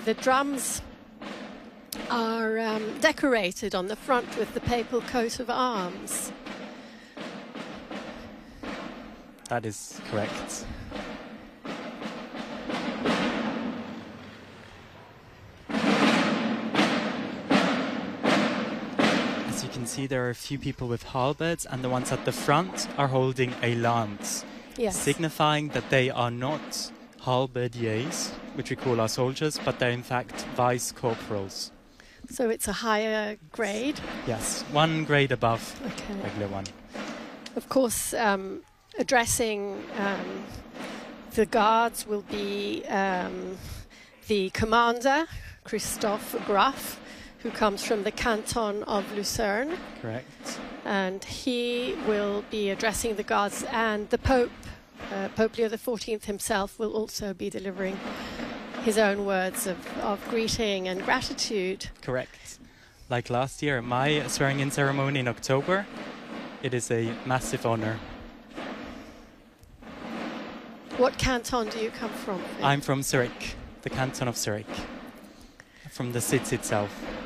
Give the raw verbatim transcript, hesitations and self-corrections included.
the drums are um, decorated on the front with the papal coat of arms. That is correct. As you can see, there are a few people with halberds, and the ones at the front are holding a lance, Yes. signifying that they are not halberdiers, which we call our soldiers, but they're in fact vice corporals. So it's a higher grade. Yes, one grade above Okay. the regular one. Of course, um, addressing um, the guards will be um, the commander, Christophe Graff, who comes from the canton of Lucerne. Correct. And he will be addressing the guards, and the Pope, uh, Pope Leo the fourteenth himself, will also be delivering his own words of, of greeting and gratitude. Correct. Like last year, my swearing-in ceremony in October, it is a massive honor. What canton do you come from? I'm from Zurich, the canton of Zurich, from the city itself.